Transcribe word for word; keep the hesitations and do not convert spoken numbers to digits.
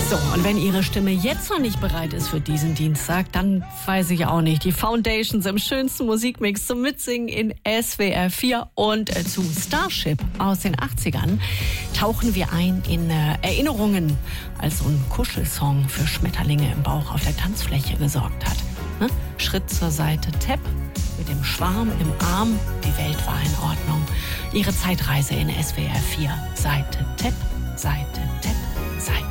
So, und wenn Ihre Stimme jetzt noch nicht bereit ist für diesen Dienstag, dann weiß ich auch nicht. Die Foundations im schönsten Musikmix zum Mitsingen in S W R vier und äh, zu Starship aus den achtzigern tauchen wir ein in äh, Erinnerungen, als so ein Kuschelsong für Schmetterlinge im Bauch auf der Tanzfläche gesorgt hat. Ne? Schritt zur Seite, Tap mit dem Schwarm im Arm, die Welt war in Ordnung. Ihre Zeitreise in S W R vier. Seite, Tap, Seite, Tap, Seite.